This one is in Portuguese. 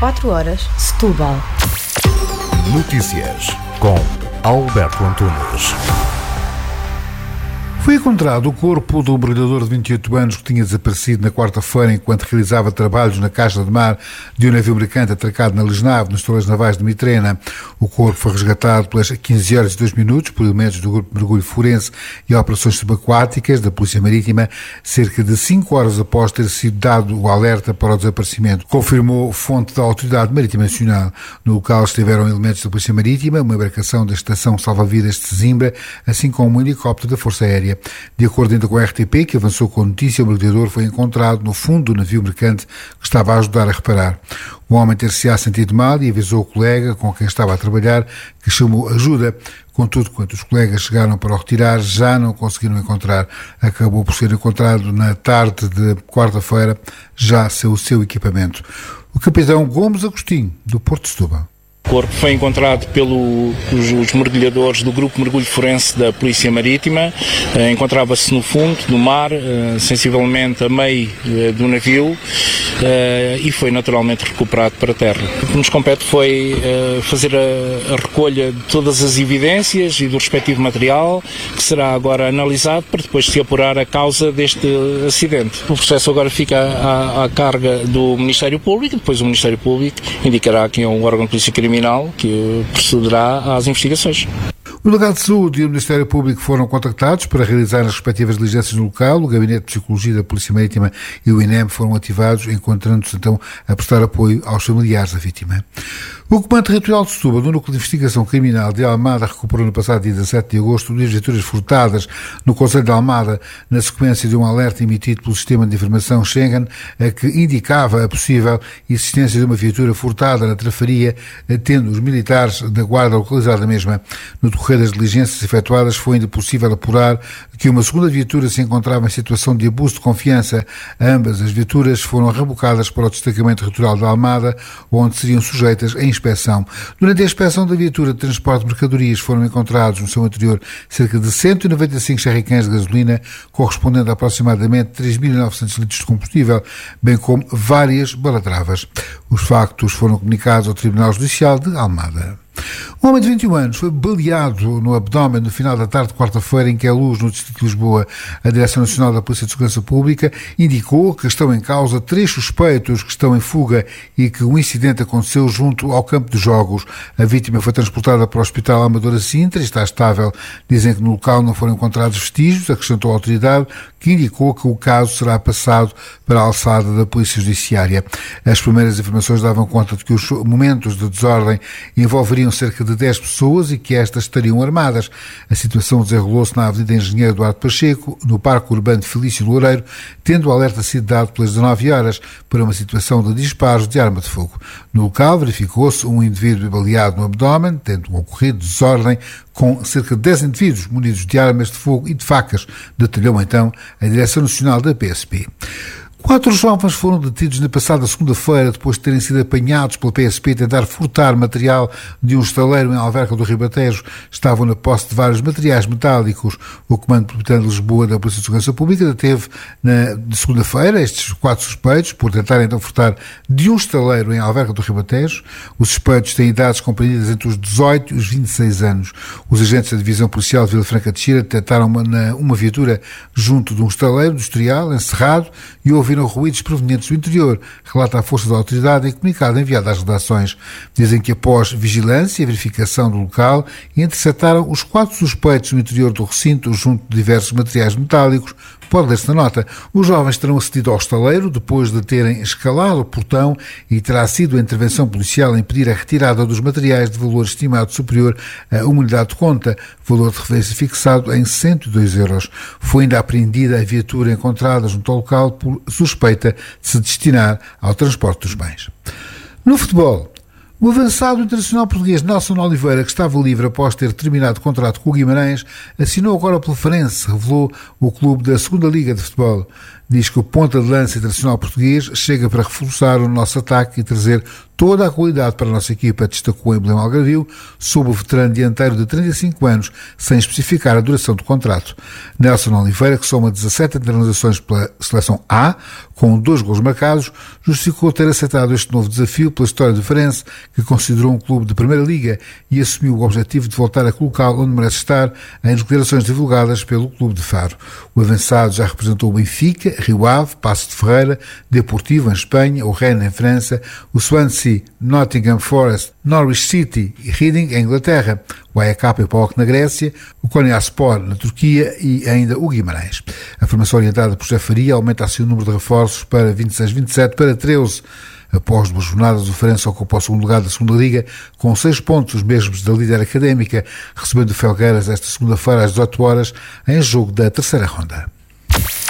24 horas, Setúbal. Notícias com Alberto Antunes. Foi encontrado o corpo do mergulhador de 28 anos que tinha desaparecido na quarta-feira enquanto realizava trabalhos na caixa de mar de um navio mercante atracado na Lisnave, nos Estaleiros Navais de Mitrena. O corpo foi resgatado pelas 15 horas e 2 minutos por elementos do Grupo de Mergulho Forense e Operações Subaquáticas da Polícia Marítima, cerca de 5 horas após ter sido dado o alerta para o desaparecimento, confirmou fonte da Autoridade Marítima Nacional. No local estiveram elementos da Polícia Marítima, uma embarcação da Estação Salva-Vidas de Sesimbra, assim como um helicóptero da Força Aérea. De acordo ainda com a RTP, que avançou com a notícia, o mergulhador foi encontrado no fundo do navio mercante que estava a ajudar a reparar. O homem ter-se-á sentido mal e avisou o colega com quem estava a trabalhar, que chamou ajuda. Contudo, quando os colegas chegaram para o retirar, já não conseguiram encontrar. Acabou por ser encontrado na tarde de quarta-feira, já sem o seu equipamento. O capitão Gomes Agostinho, do Porto de Setúbal. O corpo foi encontrado pelos mergulhadores do Grupo Mergulho Forense da Polícia Marítima. Encontrava-se no fundo do mar, sensivelmente a meio do navio, e foi naturalmente recuperado para a terra. O que nos compete foi fazer a recolha de todas as evidências e do respectivo material, que será agora analisado para depois se apurar a causa deste acidente. O processo agora fica à carga do Ministério Público, depois o Ministério Público indicará quem é o órgão de polícia criminal que procederá às investigações. O Delegado de Saúde e o Ministério Público foram contactados para realizar as respectivas diligências no local. O Gabinete de Psicologia da Polícia Marítima e o INEM foram ativados, encontrando-se então a prestar apoio aos familiares da vítima. O Comando Territorial de Setúbal, do Núcleo de Investigação Criminal de Almada, recuperou no passado dia 17 de agosto 2 viaturas furtadas no Concelho de Almada, na sequência de um alerta emitido pelo Sistema de Informação Schengen, que indicava a possível existência de uma viatura furtada na Trafaria, tendo os militares da Guarda localizado a mesma. No decorrer das diligências efetuadas, foi ainda possível apurar que uma segunda viatura se encontrava em situação de abuso de confiança. Ambas as viaturas foram rebocadas para o Destacamento Territorial de Almada, onde seriam sujeitas a inspeção. Durante a inspeção da viatura de transporte de mercadorias foram encontrados no seu interior cerca de 195 jerrycans de gasolina, correspondendo a aproximadamente 3.900 litros de combustível, bem como várias balatravas. Os factos foram comunicados ao Tribunal Judicial de Almada. Um homem de 21 anos foi baleado no abdômen no final da tarde de quarta-feira em Queluz, no Distrito de Lisboa. A Direção Nacional da Polícia de Segurança Pública indicou que estão em causa 3 suspeitos que estão em fuga e que o incidente aconteceu junto ao campo de jogos. A vítima foi transportada para o Hospital Amadora Sintra e está estável. Dizem que no local não foram encontrados vestígios, acrescentou a autoridade, que indicou que o caso será passado para a alçada da Polícia Judiciária. As primeiras informações davam conta de que os momentos de desordem envolveriam cerca de 10 pessoas e que estas estariam armadas. A situação desenrolou-se na Avenida Engenheiro Eduardo Pacheco, no Parque Urbano de Felício Loureiro, tendo o alerta sido dado pelas 19 horas para uma situação de disparos de arma de fogo. No local verificou-se um indivíduo baleado no abdômen, tendo ocorrido desordem com cerca de 10 indivíduos munidos de armas de fogo e de facas, detalhou então a Direção Nacional da PSP. 4 jovens foram detidos na passada segunda-feira depois de terem sido apanhados pela PSP a tentar furtar material de um estaleiro em Alverca do Ribatejo. Estavam na posse de vários materiais metálicos. O Comando Metropolitano de Lisboa da Polícia de Segurança Pública deteve na segunda-feira estes 4 suspeitos por tentarem então furtar de um estaleiro em Alverca do Ribatejo. Os suspeitos têm idades compreendidas entre os 18 e os 26 anos. Os agentes da Divisão Policial de Vila Franca de Xira detectaram uma viatura junto de um estaleiro industrial encerrado e ouviram ruídos provenientes do interior, relata a força da autoridade em comunicado enviado às redações. Dizem que após vigilância e verificação do local, interceptaram os 4 suspeitos no interior do recinto junto de diversos materiais metálicos. Pode ler-se na nota. Os jovens terão acedido ao estaleiro depois de terem escalado o portão e terá sido a intervenção policial a impedir a retirada dos materiais de valor estimado superior a uma unidade de conta, valor de referência fixado em 102 euros. Foi ainda apreendida a viatura encontrada junto ao local por suspeita de se destinar ao transporte dos bens. No futebol, O avançado internacional português Nelson Oliveira, que estava livre após ter terminado o contrato com o Guimarães, assinou agora pelo Farense, revelou o clube da Segunda Liga de Futebol. Diz que o ponta de lança internacional português chega para reforçar o nosso ataque e trazer toda a qualidade para a nossa equipa, destacou em Belém Algarvio, sob o veterano dianteiro de 35 anos, sem especificar a duração do contrato. Nelson Oliveira, que soma 17 internalizações pela Seleção A, com 2 gols marcados, justificou ter aceitado este novo desafio pela história do Farense, que considerou um clube de Primeira Liga e assumiu o objetivo de voltar a colocá-lo onde merece estar, em declarações divulgadas pelo Clube de Faro. O avançado já representou o Benfica, Rio Ave, Paços de Ferreira, Deportivo em Espanha, o Rennes em França, o Swansea, Nottingham Forest, Norwich City e Reading em Inglaterra, o AEK e o PAOK na Grécia, o Konyaspor na Turquia e ainda o Guimarães. A formação orientada por José Faria aumenta assim o número de reforços para 26-27 para 13. Após 2 jornadas, o Farense ocupa o segundo lugar da Segunda Liga com 6 pontos, os mesmos da líder académica, recebendo o Felgueiras esta segunda-feira às 18 horas em jogo da terceira ronda.